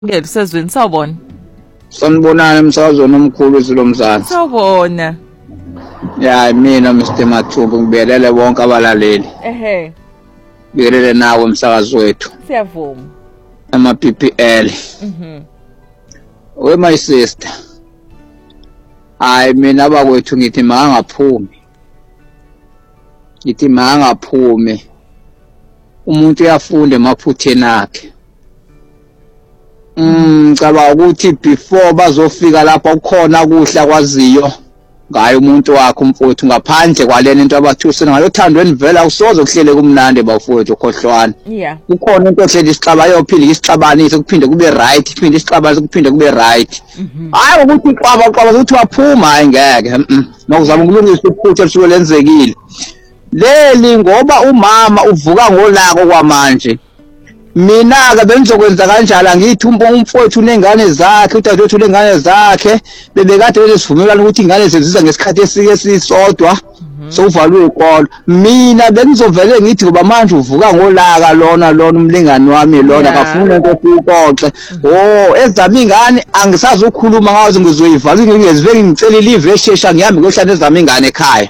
Ngeke sezweni sawubona. Sanibonani emsakazweni omkhulu wesiLomzansi. Sawubona. Ya mina Mr Mathumbu ngibelele bonke abalaleli. Ngibelele nawe umsakazi wethu. Siyavuma. Ama PPL. We my sister. Hayi mina abakwethu ngithi mangaphumi. Ngithi mangaphumi. Umuntu uyafunda emaphutheni akhe. Ngicabanga ukuthi before bazofika lapha ukhona kuhla kwaziyo ngayo umuntu wakhe umfowethu ngaphandle kwalena into abathusena ngalothando enivela usoze kuhlele kumnandi bafowethu ukhohlwana. Kukhona into ehleli isixaba yophila isixabanise kuphinde kube right iphinde isixabanise kuphinde kube right. Hayi ukuthi iqaba ukuthi waphuma hayi ngeke. Nokuzama ukulungisa iphutha lisuke lenzekile. Leli ngoba umama uvuka ngolako kwamanje. Mina ke bengizokwenza kanjalo ngithi umfowethu unengane zakhe udadewethu unengane zakhe bebekade besivumelana ukuthi ingane zeziza ngesikhathi esike sisodwa sovalwe ikolo. Mina bengizovele ngithi ngoba manje uvuka ngolaka lona umlingani wami lona akafuna into siyixoxe. Ezami ingane angisazi ukukhuluma ngazo ngizoyivala ngingeziveki ngicela live eshesha ngihambe ngohlala ezami ingane ekhaya.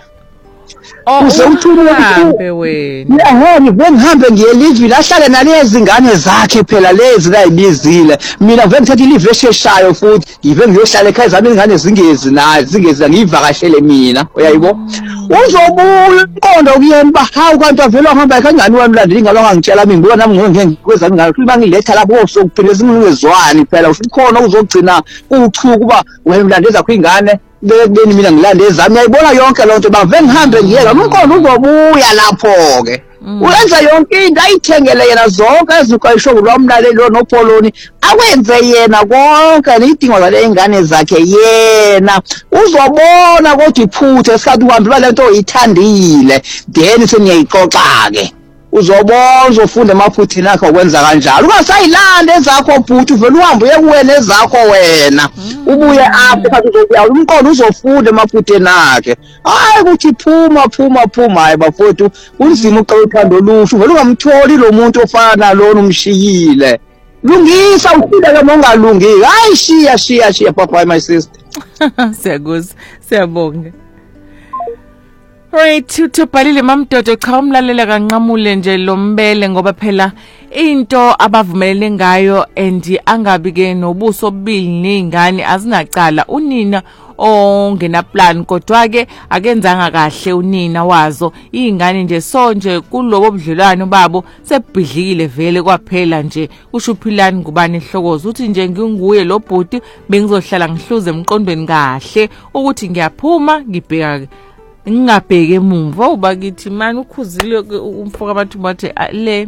Uhambe wena. Yahona bengihambe ngiyelive lahlale nalezi ngane zakhe phela lezi layibizile. Mina vele ngithatha ilive esheshayo futhi ngive ngiyohlala ekhaya zami ingane zingezi nazi zingezi ngivakashele mina uyayibo. Uzobuya umqondo kuyena bahawu kanti avela ngihamba kanjani wamlandela ingalo ngangitshela mina ngoba nami ngikwezami ngalo kuba ngiletha lapho sokuphila singezwani phela ukhona uzogcina uchuku kuba wena mlandeza kwingane bekubeni mina ngilande ezami uyayibona yonke lonto bavele ngihambe ngiyeka umqondo uzobuya lapho ke uyenza yonke into ayithengele yena zonke eziqayisho kulomlaleli lo nopoloni akwenze yena konke nidingo zale ingane zakhe yena uzobona kodwa iphuthe esikhathi uhambe balento oyithandile then seniyayixoxa ke uzobona uzofunda emaphuthini akhe okwenza kanjalo ungasayilanda ezakho bhuti uvela uhambe uye kuwena ezakho wena ubuye apha phathi uzobuya umqondo uzofunda emaphuthini akhe hayi ukuthi phuma hayi bafowethu kunzima uqala uthando lusho uvela ungamtholi lo muntu ofana lona umshiyile lungisa uphile ke ungalungile hayi shiya papa my sister. Siyakuzwa siyabonga. Right, uThobhalile Mamdodo cha umlalela kanqamule nje lombele ngoba phela into abavumelene ngayo and angabi ke nobuso obubili nezingane azinacala unina ongena plan kodwa ke akenzanga kahle unina wazo izingane nje sonje kulobo budlelwano babo sebhidlikile vele kwaphela nje ushuphilani ngubani ihlokozo uthi nje nginguye lo bhuti bengizohlala ngihluze emqondweni kahle ukuthi ngiyaphuma ngibheka ngingabheke emuva ubakithi manje ukhuzile umfoka abantu bathi le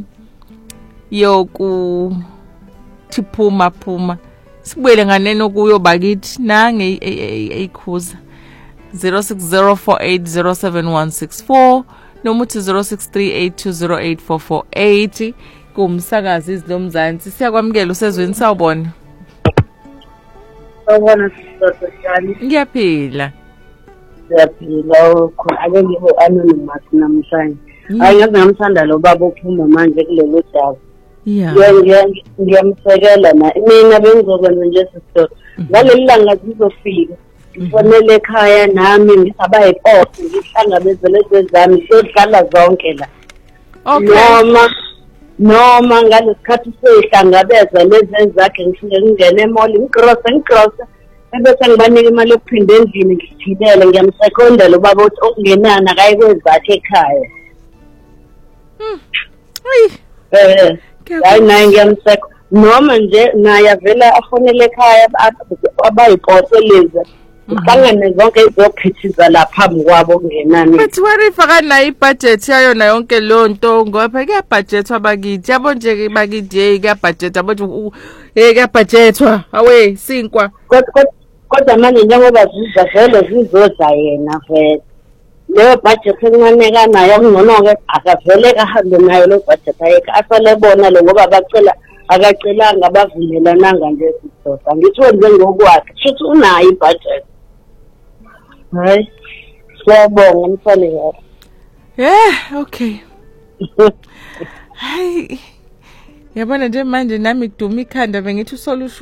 yoku thiphuma sibuyele nganeno kuyo bakithi nange eyikhuza 0604807164 noma uthi 0638208448 kumsakazi iziLomzansi siyakwamukela usezweni sawubona. Sawubona sisodwa ngiyaphila. Siyaphila ake ngibe anonymous namhlanje ayenza ngamthanda lo baba ophuma manje kulelo jazi ngiyamsekela na mina bengizokwenza nje sisodwa ngaleli langa ngizofika ngifonele ekhaya nami ngisabayiposi ngihlangabezele ezami sodlala zonke la noma ngalesikhathi sehlangabeza lezi zakhe ngifike ngingene emall ngigrosa ebese ngibanika imali yokuphinda endlini ngithibele ngiyamsekondela ubaba uthi okungenana akayikwezakhe ekhaya hayi naye ngiyamseko noma nje naye avela afonele ekhaya abayiposeleza uhlangane zonke izophithiza la phambi kwabo kungenani but warifa kana ibudget yayo na yonke lo nto ngoba ke budget abakithi yabo nje ke bakithi ke budget abathi ke budgetwa awe sinkwa kodwa manje njengoba zizavele zizodla yena vele leyo budget enqaneka nayo kungcono ke akavele kahambe nayo lo budget ayeke asale bona lo ngoba akacelanga bavumelananga nje sidoda ngithi wenze ngokwakhe futhi unayo ibudget. Hayi siyabonga mfana yami. Okay. Hayi Yabona nje manje nami kuduma ikhanda bengithi